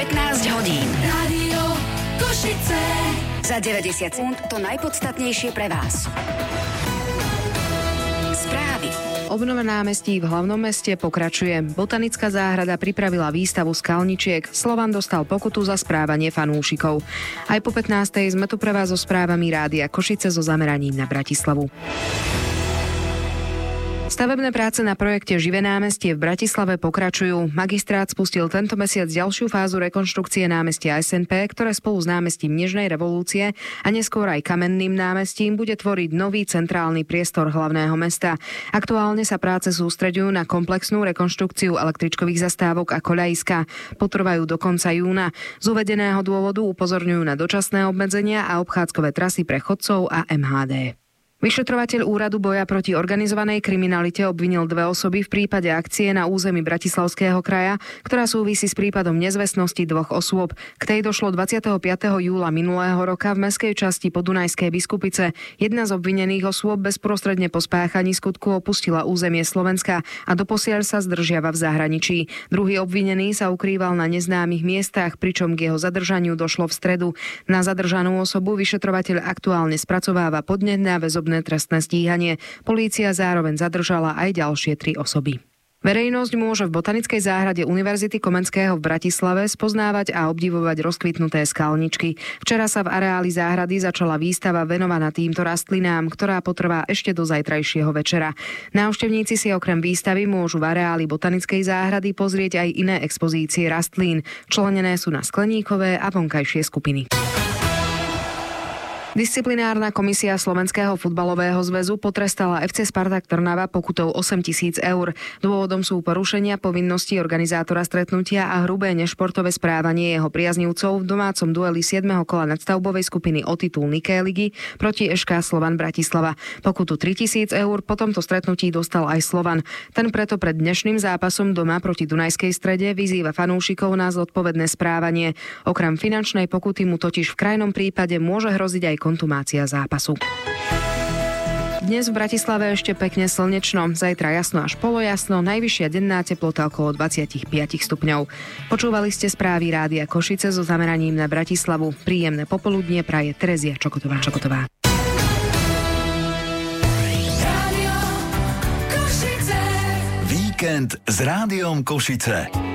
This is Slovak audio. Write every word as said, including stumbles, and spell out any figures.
pätnásť hodín. Rádio Košice. Za deväťdesiat sekúnd to najpodstatnejšie pre vás. Správy. Obnova námestí v hlavnom meste pokračuje. Botanická záhrada pripravila výstavu skalničiek. Slovan dostal pokutu za správanie fanúšikov. Aj po pätnástej sme tu pre vás so správami Rádia Košice so zameraním na Bratislavu. Stavebné práce na projekte Živé námestie v Bratislave pokračujú. Magistrát spustil tento mesiac ďalšiu fázu rekonštrukcie námestia es en pé, ktoré spolu s námestím Nežnej revolúcie a neskôr aj Kamenným námestím bude tvoriť nový centrálny priestor hlavného mesta. Aktuálne sa práce sústreďujú na komplexnú rekonštrukciu električkových zastávok a koľajiska. Potrvajú do konca júna. Z uvedeného dôvodu upozorňujú na dočasné obmedzenia a obchádzkové trasy pre chodcov a em há dé. Vyšetrovateľ Úradu boja proti organizovanej kriminalite obvinil dve osoby v prípade akcie na území Bratislavského kraja, ktorá súvisí s prípadom nezvestnosti dvoch osôb. K tej došlo dvadsiateho piateho júla minulého roka v mestskej časti Podunajskej Biskupice. Jedna z obvinených osôb bezprostredne po spáchaní skutku opustila územie Slovenska a doposiaľ sa zdržiava v zahraničí. Druhý obvinený sa ukrýval na neznámych miestach, pričom k jeho zadržaniu došlo v stredu. Na zadržanú osobu vyšetrovateľ aktuálne spracováva podnet na väzobné trestné stíhanie. Polícia zároveň zadržala aj ďalšie tri osoby. Verejnosť môže v Botanickej záhrade Univerzity Komenského v Bratislave spoznávať a obdivovať rozkvitnuté skalničky. Včera sa v areáli záhrady začala výstava venovaná týmto rastlinám, ktorá potrvá ešte do zajtrajšieho večera. Návštevníci si okrem výstavy môžu v areáli Botanickej záhrady pozrieť aj iné expozície rastlín. Členené sú na skleníkové a vonkajšie skupiny. Disciplinárna komisia Slovenského futbalového zväzu potrestala ef cé Spartak Trnava pokutou osem tisíc eur. Dôvodom sú porušenia povinností organizátora stretnutia a hrubé nešportové správanie jeho priaznivcov v domácom dueli siedmeho kola nadstavbovej skupiny o titul Niké ligy proti eš ká Slovan Bratislava. Pokutu tritisíc eur po tomto stretnutí dostal aj Slovan. Ten preto pred dnešným zápasom doma proti Dunajskej Strede vyzýva fanúšikov na zodpovedné správanie. Okrem finančnej pokuty mu totiž v krajnom prípade môže hroziť aj kontumácia zápasu. Dnes v Bratislave ešte pekne slnečno, zajtra jasno až polojasno, najvyššia denná teplota okolo dvadsaťpäť stupňov. Počúvali ste správy Rádia Košice so zameraním na Bratislavu. Príjemné popoludnie praje Terezia Čokotová. Čokotová. Víkend s Rádiom Košice.